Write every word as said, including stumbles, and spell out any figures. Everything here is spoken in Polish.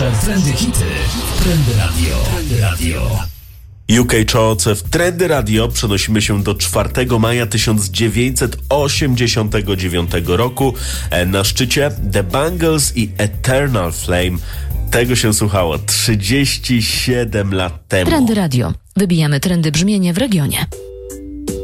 Najnowsze trendy hity. Trendy Radio. Trendy Radio. U K Charts w Trendy Radio przenosimy się do czwartego maja tysiąc dziewięćset osiemdziesiątego dziewiątego roku. Na szczycie The Bangles i Eternal Flame. Tego się słuchało trzydzieści siedem lat temu. Trendy Radio. Wybijamy trendy brzmienie w regionie.